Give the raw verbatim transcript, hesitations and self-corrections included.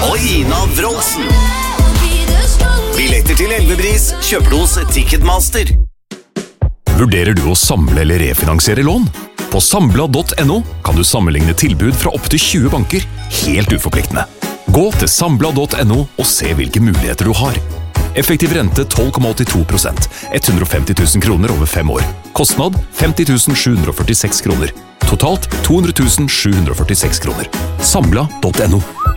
og Ina Wroldsen. Billetter til Elvebris kjøper du hos Ticketmaster. Vurderer du å samle eller refinansiere lån? På Sambla punktum no kan du sammenligne tilbud fra opp til tjue banker, helt uforpliktende. Gå til Sambla punktum no og se hvilke muligheter du har. Effektiv rente tolv komma åttito prosent, hundre og femti tusen kroner over fem år. Kostnad femti tusen sju hundre og førtiseks kroner. Totalt to hundre tusen sju hundre og førtiseks kroner. Sambla punktum no.